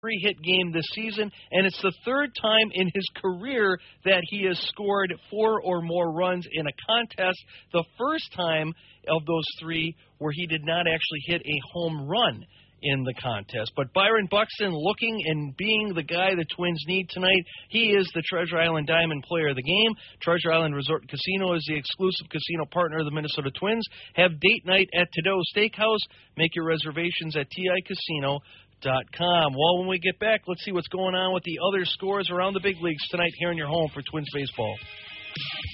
3-hit game this season, and it's the third time in his career that he has scored 4 or more runs in a contest. The first time of those 3 where he did not actually hit a home run in the contest. But Byron Buxton looking and being the guy the Twins need tonight. He is the Treasure Island Diamond player of the game. Treasure Island Resort and Casino is the exclusive casino partner of the Minnesota Twins. Have date night at Tadeau Steakhouse. Make your reservations at TICasino.com. Well, when we get back, let's see what's going on with the other scores around the big leagues tonight here in your home for Twins baseball.